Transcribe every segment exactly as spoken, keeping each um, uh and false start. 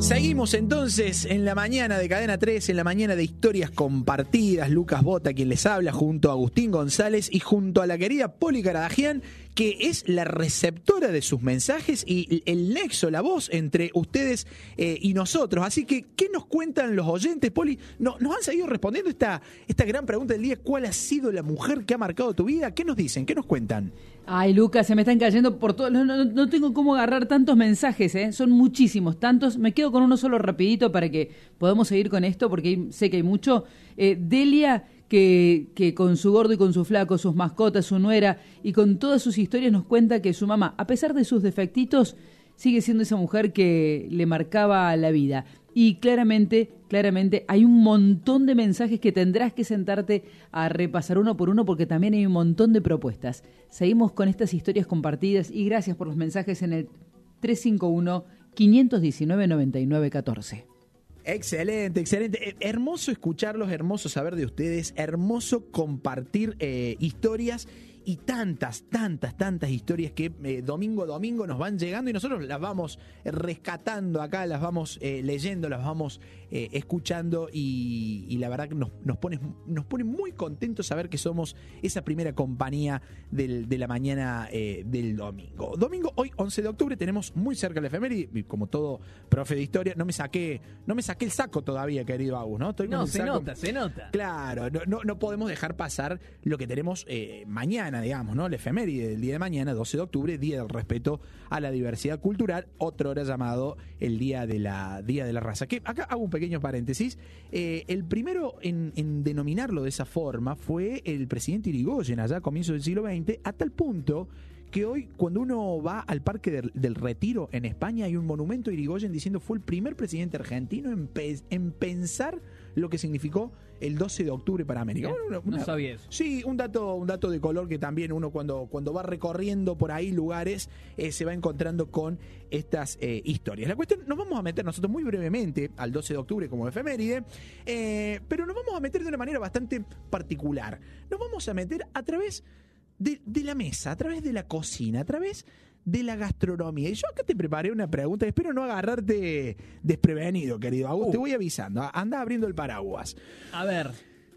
Seguimos entonces en la mañana de Cadena tres, en la mañana de historias compartidas. Lucas Bota quien les habla, junto a Agustín González y junto a la querida Poli Caradagian, que es la receptora de sus mensajes y el nexo, la voz entre ustedes eh, y nosotros. Así que, ¿qué nos cuentan los oyentes, Poli? No, nos han seguido respondiendo esta, esta gran pregunta del día: ¿cuál ha sido la mujer que ha marcado tu vida? ¿Qué nos dicen? ¿Qué nos cuentan? Ay, Lucas, se me están cayendo por todo. No, no, no tengo cómo agarrar tantos mensajes, ¿eh? Son muchísimos, tantos. Me quedo con uno solo rapidito para que podamos seguir con esto, porque hay, sé que hay mucho. Eh, Delia, que, que con su gordo y con su flaco, sus mascotas, su nuera y con todas sus historias nos cuenta que su mamá, a pesar de sus defectitos, sigue siendo esa mujer que le marcaba la vida. Y claramente, claramente hay un montón de mensajes que tendrás que sentarte a repasar uno por uno, porque también hay un montón de propuestas. Seguimos con estas historias compartidas y gracias por los mensajes en el tres cinco uno, cinco uno nueve, nueve nueve uno cuatro. Excelente, excelente. Eh, hermoso escucharlos, hermoso saber de ustedes, hermoso compartir eh, historias y tantas, tantas, tantas historias que eh, domingo a domingo nos van llegando y nosotros las vamos rescatando acá, las vamos eh, leyendo, las vamos eh, escuchando y, y la verdad que nos, nos, pone, nos pone muy contentos saber que somos esa primera compañía del, de la mañana eh, del domingo. Domingo, hoy once de octubre, tenemos muy cerca la efeméride y como todo profe de historia, no me saqué, no me saqué el saco todavía, querido Agus, ¿no? Estoy no, con se saco. nota, se nota. Claro, no, no, no podemos dejar pasar lo que tenemos eh, mañana, digamos, ¿no? La efeméride del día de mañana, doce de octubre, Día del Respeto a la Diversidad Cultural, otro hora llamado el Día de la Día de la Raza. Que acá hago un pequeño paréntesis. Eh, el primero en, en denominarlo de esa forma fue el presidente Irigoyen, allá a comienzos del siglo veinte, a tal punto que hoy, cuando uno va al Parque del, del Retiro en España, hay un monumento a Irigoyen diciendo fue el primer presidente argentino en, pe- en pensar lo que significó el doce de octubre para América. Una, una, no sabía eso. Sí, un dato, un dato de color que también uno cuando, cuando va recorriendo por ahí lugares eh, se va encontrando con estas eh, historias. La cuestión, nos vamos a meter nosotros muy brevemente al doce de octubre como efeméride, eh, pero nos vamos a meter de una manera bastante particular. Nos vamos a meter a través de, de la mesa, a través de la cocina, a través de la gastronomía. Y yo acá te preparé una pregunta, espero no agarrarte desprevenido, querido Agus, uh. te voy avisando, anda abriendo el paraguas. A ver.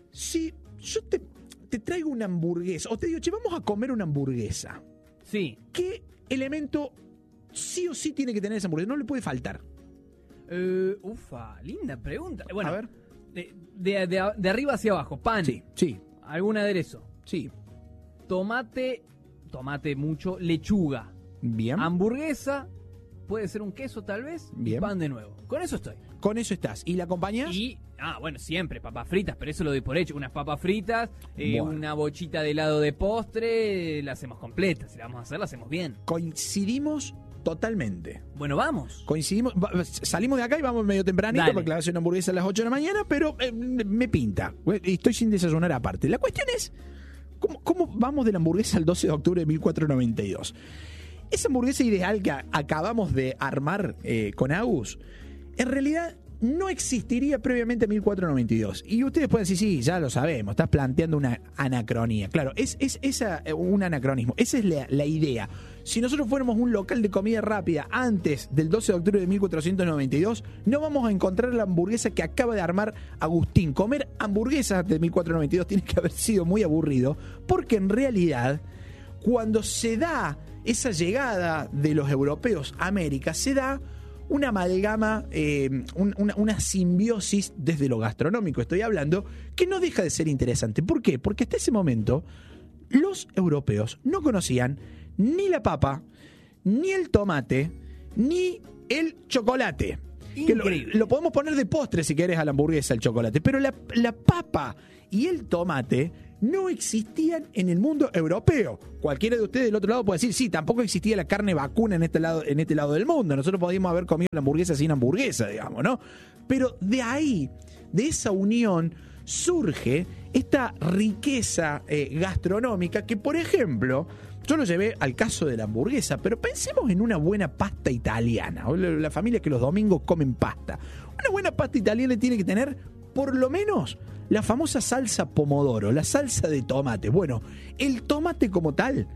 Si yo te, te traigo una hamburguesa, o te digo, che, vamos a comer una hamburguesa. Sí. ¿Qué elemento sí o sí tiene que tener esa hamburguesa? No le puede faltar. Uh, ufa, linda pregunta. Bueno, a ver. De, de, de, de arriba hacia abajo, pan. Sí, sí. ¿Algún aderezo? Sí. Tomate, tomate mucho, lechuga. Bien. Hamburguesa, puede ser un queso tal vez. Bien. Y pan de nuevo. Con eso estoy. Con eso estás. ¿Y la acompañas? Y, ah, bueno, siempre, papas fritas, pero eso lo doy por hecho. Unas papas fritas, eh, bueno. una bochita de helado de postre, la hacemos completa. Si la vamos a hacer, la hacemos bien. Coincidimos totalmente. Bueno, vamos. Coincidimos, salimos de acá y vamos medio tempranito. Dale. Porque la hace una hamburguesa a las ocho de la mañana, pero eh, me pinta. Estoy sin desayunar aparte. La cuestión es, ¿cómo, cómo vamos de la hamburguesa al doce de octubre de mil cuatrocientos noventa y dos? Esa hamburguesa ideal que acabamos de armar eh, con Agus, en realidad no existiría previamente a mil cuatrocientos noventa y dos. Y ustedes pueden decir, sí, ya lo sabemos, estás planteando una anacronía. Claro, es, es esa, un anacronismo. Esa es la, la idea. Si nosotros fuéramos un local de comida rápida antes del doce de octubre de mil cuatrocientos noventa y dos, no vamos a encontrar la hamburguesa que acaba de armar Agustín. Comer hamburguesas de mil cuatrocientos noventa y dos tiene que haber sido muy aburrido, porque en realidad, cuando se da esa llegada de los europeos a América, se da una amalgama, eh, un, una, una simbiosis desde lo gastronómico, estoy hablando, que no deja de ser interesante. ¿Por qué? Porque hasta ese momento los europeos no conocían ni la papa, ni el tomate, ni el chocolate. Que lo, lo podemos poner de postre si querés a la hamburguesa, el chocolate, pero la, la papa y el tomate no existían en el mundo europeo. Cualquiera de ustedes del otro lado puede decir, sí, tampoco existía la carne vacuna en este lado, en este lado del mundo. Nosotros podíamos haber comido la hamburguesa sin hamburguesa, digamos, ¿no? Pero de ahí, de esa unión, surge esta riqueza eh, gastronómica que, por ejemplo, yo lo llevé al caso de la hamburguesa, pero pensemos en una buena pasta italiana, o la, la familia que los domingos comen pasta. Una buena pasta italiana tiene que tener, por lo menos, la famosa salsa pomodoro, la salsa de tomate. Bueno, el tomate como tal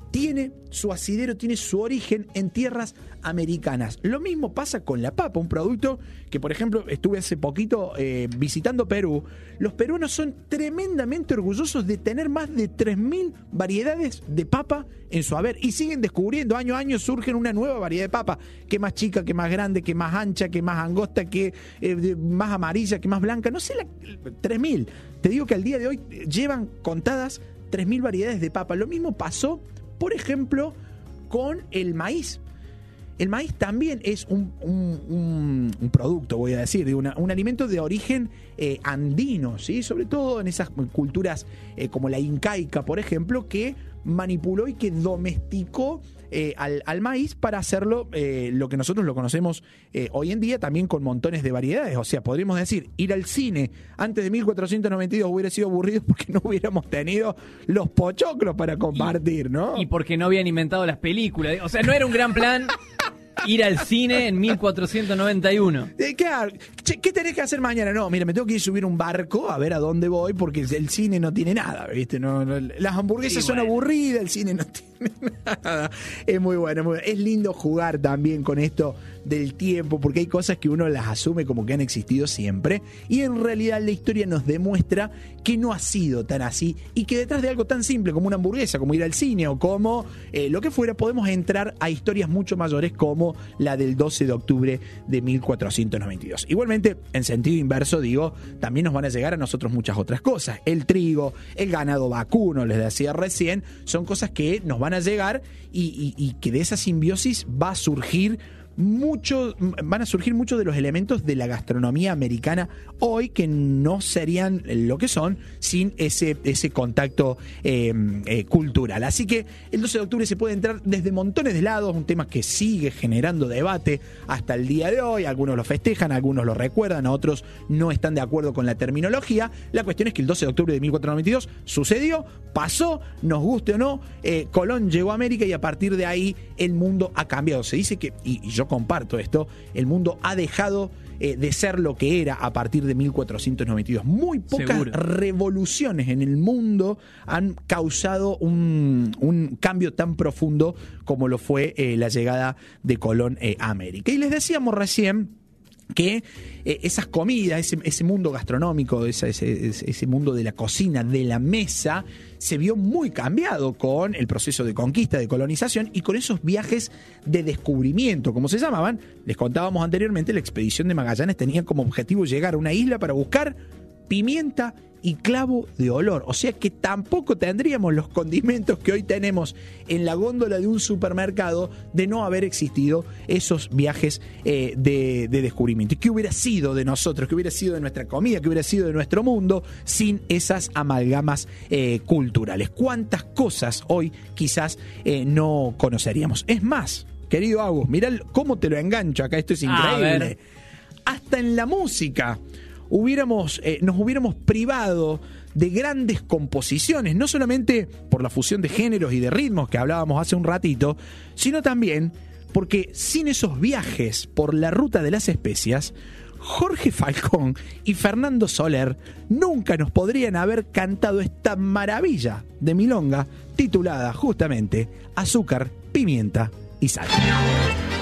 tiene su asidero, tiene su origen en tierras americanas. Lo mismo pasa con la papa, un producto que, por ejemplo, estuve hace poquito eh, visitando Perú. Los peruanos son tremendamente orgullosos de tener más de tres mil variedades de papa en su haber y siguen descubriendo, año a año surgen una nueva variedad de papa, que más chica, que más grande, que más ancha, que más angosta, que eh, más amarilla, que más blanca, no sé, la, tres mil. Te digo que al día de hoy llevan contadas tres mil variedades de papa. Lo mismo pasó, por ejemplo, con el maíz. El maíz también es un, un, un, un producto, voy a decir, de una, un alimento de origen eh, andino, ¿sí? Sobre todo en esas culturas eh, como la incaica, por ejemplo, que manipuló y que domesticó eh, al, al maíz para hacerlo eh, lo que nosotros lo conocemos eh, hoy en día, también con montones de variedades. O sea, podríamos decir, ir al cine antes de mil cuatrocientos noventa y dos hubiera sido aburrido porque no hubiéramos tenido los pochoclos para compartir, ¿no? Y porque no habían inventado las películas. O sea, no era un gran plan ir al cine en mil cuatrocientos noventa y uno. ¿Qué, ¿Qué tenés que hacer mañana? No, mira, me tengo que ir a subir un barco a ver a dónde voy porque el cine no tiene nada, ¿viste? No, no, las hamburguesas sí, bueno. son aburridas, el cine no tiene nada. Es muy bueno, muy bueno. Es lindo jugar también con esto del tiempo porque hay cosas que uno las asume como que han existido siempre y en realidad la historia nos demuestra que no ha sido tan así y que detrás de algo tan simple como una hamburguesa, como ir al cine o como eh, lo que fuera, podemos entrar a historias mucho mayores como la del doce de octubre de mil cuatrocientos noventa y dos. Igualmente, en sentido inverso, digo, también nos van a llegar a nosotros muchas otras cosas. El trigo, el ganado vacuno, les decía recién, son cosas que nos van a llegar y, y, y que de esa simbiosis va a surgir mucho, van a surgir muchos de los elementos de la gastronomía americana hoy que no serían lo que son sin ese, ese contacto eh, eh, cultural. Así que el doce de octubre se puede entrar desde montones de lados, un tema que sigue generando debate hasta el día de hoy. Algunos lo festejan, algunos lo recuerdan, otros no están de acuerdo con la terminología. La cuestión es que el doce de octubre de mil cuatrocientos noventa y dos sucedió, pasó, nos guste o no, eh, Colón llegó a América y a partir de ahí el mundo ha cambiado. Se dice que, y, y yo comparto esto, el mundo ha dejado eh, de ser lo que era a partir de mil cuatrocientos noventa y dos. Muy pocas Seguro. revoluciones en el mundo han causado un, un cambio tan profundo como lo fue eh, la llegada de Colón eh, a América. Y les decíamos recién que eh, esas comidas, ese, ese mundo gastronómico, ese, ese, ese mundo de la cocina, de la mesa, se vio muy cambiado con el proceso de conquista, de colonización y con esos viajes de descubrimiento, como se llamaban. Les contábamos anteriormente, la expedición de Magallanes tenía como objetivo llegar a una isla para buscar pimienta y clavo de olor, o sea que tampoco tendríamos los condimentos que hoy tenemos en la góndola de un supermercado de no haber existido esos viajes eh, de, de descubrimiento. ¿Y qué hubiera sido de nosotros, qué hubiera sido de nuestra comida, qué hubiera sido de nuestro mundo sin esas amalgamas eh, culturales? ¿Cuántas cosas hoy quizás eh, no conoceríamos? Es más, querido Agus, mirá cómo te lo engancho acá, esto es increíble. Hasta en la música hubiéramos, eh, nos hubiéramos privado de grandes composiciones, no solamente por la fusión de géneros y de ritmos que hablábamos hace un ratito, sino también porque sin esos viajes por la ruta de las especias, Jorge Falcón y Fernando Soler nunca nos podrían haber cantado esta maravilla de milonga titulada justamente Azúcar, Pimienta y Sal.